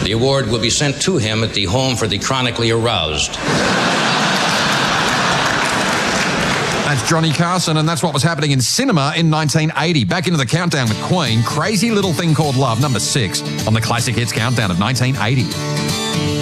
The award will be sent to him at the Home for the Chronically Aroused. That's Johnny Carson, and that's what was happening in cinema in 1980. Back into the countdown with Queen, Crazy Little Thing Called Love, number 6 on the Classic Hits Countdown of 1980.